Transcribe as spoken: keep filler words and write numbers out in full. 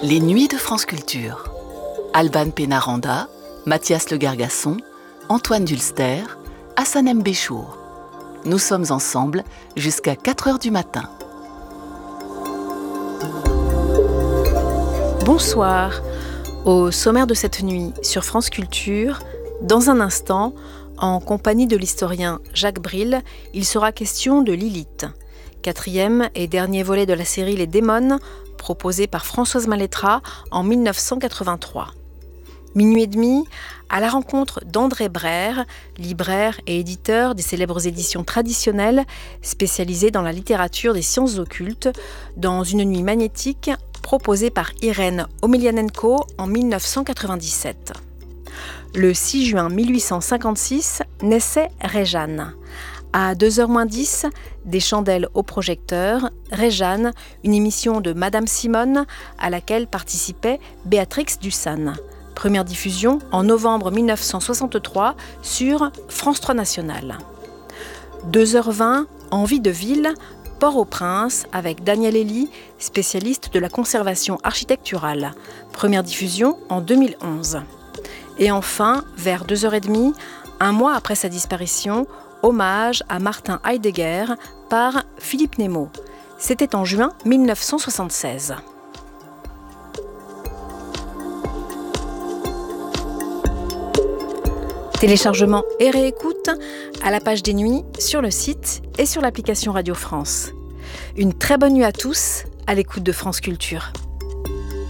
Les Nuits de France Culture. Alban Pénaranda, Mathias Le Gargasson, Antoine Dulster, Hassan M. Béchour. Nous sommes ensemble jusqu'à quatre heures du matin. Bonsoir. Au sommaire de cette nuit sur France Culture, dans un instant, en compagnie de l'historien Jacques Bril, il sera question de Lilith, quatrième et dernier volet de la série Les Démones, proposé par Françoise Malétra en mille neuf cent quatre-vingt-trois. Minuit et demi, à la rencontre d'André Brère, libraire et éditeur des célèbres éditions traditionnelles, spécialisé dans la littérature des sciences occultes, dans une nuit magnétique proposée par Irène Omelianenko en mille neuf cent quatre-vingt-dix-sept. Le six juin mille huit cent cinquante-six naissait Réjeanne. À deux heures moins dix, des chandelles au projecteur, Réjeanne, une émission de Madame Simone à laquelle participait Béatrix Dussane. Première diffusion en novembre mille neuf cent soixante-trois sur France trois National. deux heures vingt, En vie de ville, Port-au-Prince avec Daniel Elie, spécialiste de la conservation architecturale. Première diffusion en deux mille onze. Et enfin, vers deux heures trente, un mois après sa disparition, hommage à Martin Heidegger par Philippe Nemo. C'était en juin mille neuf cent soixante-seize. Téléchargement et réécoute à la page des nuits, sur le site et sur l'application Radio France. Une très bonne nuit à tous, à l'écoute de France Culture.